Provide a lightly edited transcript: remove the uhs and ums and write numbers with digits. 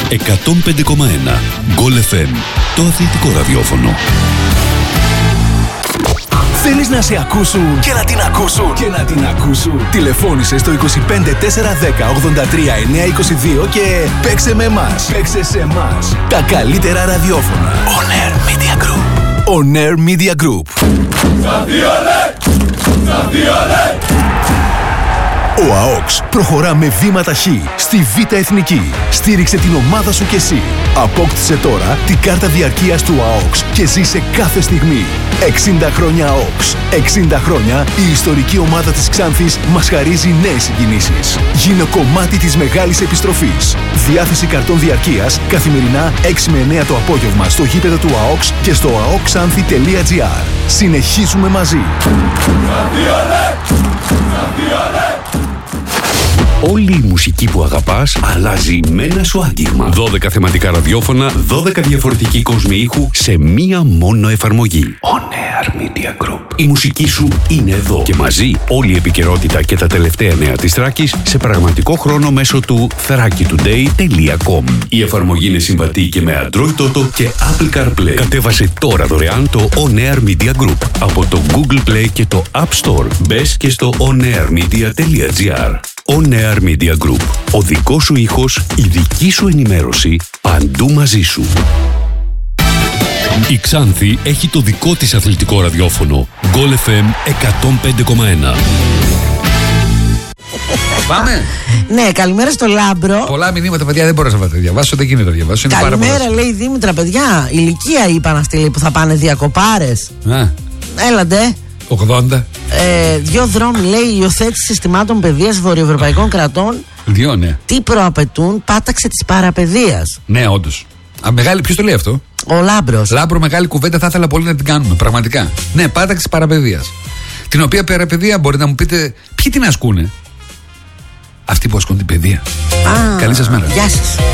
105,1. Goal FM. Το αθλητικό ραδιόφωνο. Θέλεις να σε ακούσουν και να την ακούσουν και να την ακούσουν? Τηλεφώνησε στο 25 410 83 922 και παίξε με εμάς. Παίξε σε εμάς. Τα καλύτερα ραδιόφωνα. On Air Media Group. On Air Media Group. Ο ΑΟΚΣ προχωρά με βήματα χ στη Β' Εθνική. Στήριξε την ομάδα σου κι εσύ. Απόκτησε τώρα την κάρτα διαρκείας του ΑΟΚΣ και ζήσε κάθε στιγμή. 60 χρόνια ΑΟΚΣ. 60 χρόνια η ιστορική ομάδα της Ξάνθης μας χαρίζει νέες συγκινήσεις. Γίνε κομμάτι της μεγάλης επιστροφής. Διάθεση καρτών διαρκείας καθημερινά 6 με 9 το απόγευμα στο γήπεδο του ΑΟΚΣ και στο aoxanthi.gr. Συνεχίζουμε μαζί. Όλη η μουσική που αγαπάς αλλάζει με ένα σου άγγιγμα. 12 θεματικά ραδιόφωνα, 12 διαφορετικοί κόσμοι ήχου σε μία μόνο εφαρμογή. On Air Media Group. Η μουσική σου είναι εδώ και μαζί όλη η επικαιρότητα και τα τελευταία νέα της Θράκης σε πραγματικό χρόνο μέσω του thrakitoday.com. Η εφαρμογή είναι συμβατή και με Android Auto και Apple CarPlay. Κατέβασε τώρα δωρεάν το On Air Media Group από το Google Play και το App Store. Μπες και στο onairmedia.gr. On Air Media Group. Ο δικός σου ήχος, η δική σου ενημέρωση, παντού μαζί σου. Η Ξάνθη έχει το δικό της αθλητικό ραδιόφωνο. Goal FM 105,1. Πάμε. Ναι, καλημέρα στο Λάμπρο. Πολλά μηνύματα, παιδιά, δεν μπορούσα να τα διαβάσω. Δεν γίνεται να διαβάσω. Καλημέρα, λέει η Δήμητρα, παιδιά. Ηλικία είπαν αυτοί, λέει, που θα πάνε διακοπάρες. Έλαντε. 80. Δύο δρόμοι, λέει, υιοθέτηση συστημάτων παιδείας βορειοευρωπαϊκών κρατών. Δύο, ναι. Τι προαπαιτούν, πάταξε της παραπαιδείας. Ναι, όντως. Ποιος το λέει αυτό? Ο Λάμπρος. Λάμπρο, μεγάλη κουβέντα, θα ήθελα πολύ να την κάνουμε. Πραγματικά. Ναι, πάταξη της παραπαιδείας. Την οποία παραπαιδεία μπορεί να μου πείτε, ποιοι την ασκούνε? Αυτοί που ασκούν την παιδεία. Καλή σας μέρα. Γεια σας.